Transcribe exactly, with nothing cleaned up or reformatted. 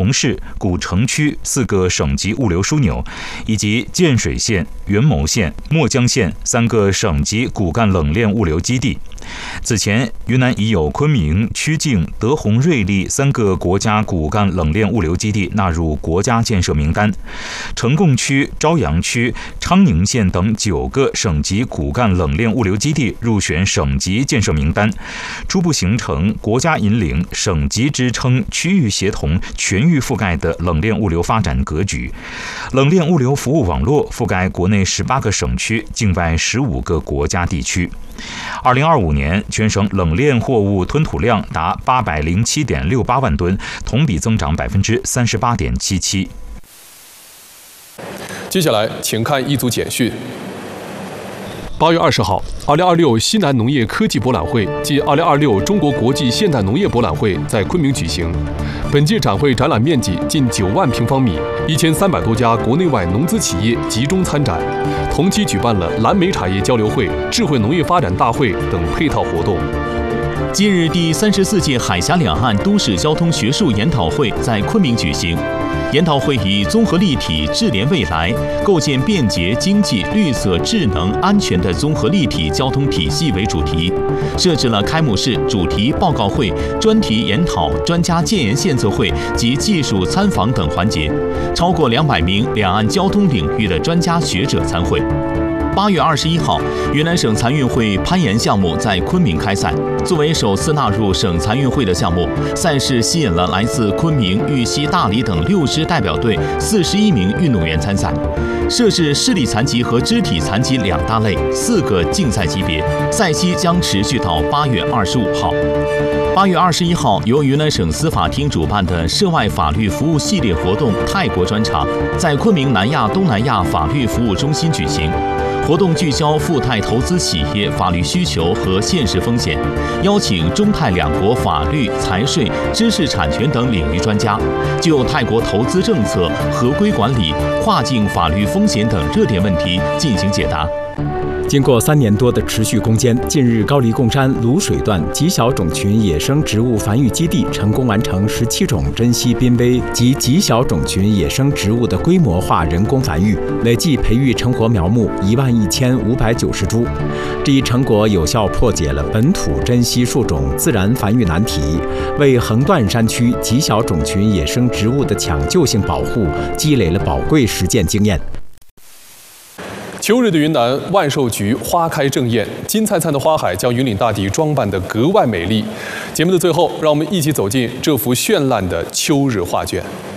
同市、古城区四个省级物流枢纽，以及建水县、元谋县、墨江县三个省级骨干冷链物流基地。此前，云南已有昆明、曲靖、德宏、瑞丽三个国家骨干冷链物流基地纳入国家建设名单，成贡区、朝阳区、昌宁县等九个省级骨干冷链物流基地入选省级建设名单，初步形成国家引领、省级支撑、区域协同、全域覆盖的冷链物流发展格局。冷链物流服务网络覆盖国内十八个省区、境外十五个国家地区。二零二五年，全省冷链货物吞吐量达八百零七点六八万吨，同比增长百分之三十八点七七。 接下来，请看一组简讯。八月二十号，二零二六西南农业科技博览会暨二零二六中国国际现代农业博览会在昆明举行。本届展会展览面积近九万平方米，一千三百多家国内外农资企业集中参展。同期举办了蓝莓茶叶交流会、智慧农业发展大会等配套活动。 近日，第三十四届海峡两岸都市交通学术研讨会在昆明举行。研讨会以综合立体智联未来，构建便捷、经济、绿色、智能、安全的综合立体交通体系为主题，设置了开幕式、主题报告会、专题研讨、专家建言献策会及技术参访等环节，超过两百名两岸交通领域的专家学者参会。八月二十一号，云南省残运会攀岩项目在昆明开赛。作为首次纳入省残运会的项目，赛事吸引了来自昆明、玉溪、大理等六支代表队四十一名运动员参赛。设置视力残疾和肢体残疾两大类，四个竞赛级别。赛期将持续到八月二十五号。八月二十一号，由云南省司法厅主办的涉外法律服务系列活动泰国专场在昆明南亚东南亚法律服务中心举行。活动聚焦赴泰投资企业法律需求和现实风险，邀请中泰两国法律、财税、知识产权等领域专家，就泰国投资政策、合规管理、跨境法律风险等热点问题进行解答。 经过三年多的持续攻坚，近日高黎贡山卤水段极小种群野生植物繁育基地成功完成十七种珍稀濒危及极小种群野生植物的规模化人工繁育，累计培育成活苗木一万一千五百九十株。这一成果有效破解了本土珍稀树种自然繁育难题，为横断山区极小种群野生植物的抢救性保护积累了宝贵实践经验。 秋日的云南，万寿菊花开正艳，金灿灿的花海将云岭大地装扮得格外美丽。节目的最后，让我们一起走进这幅绚烂的秋日画卷。